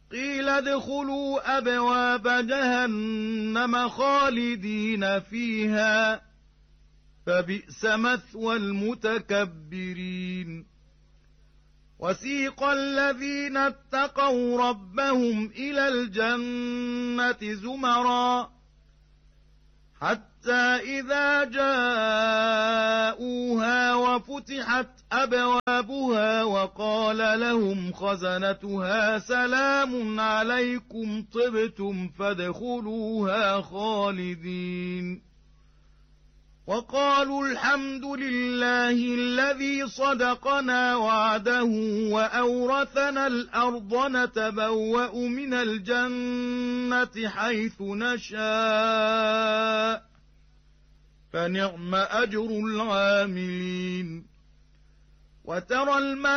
قيل ادخلوا أبواب جهنم خالدين فيها فبئس مثوى المتكبرين وسيق الذين اتقوا ربهم إلى الجنة زمرا حتى إذا جاءوها وفتحت أبوابها وقال لهم خزنتها سلام عليكم طبتم فادخلوها خالدين وقالوا الحمد لله الذي صدقنا وعده وأورثنا الأرض نتبوأ من الجنة حيث نشاء فنعم أجر العاملين وترى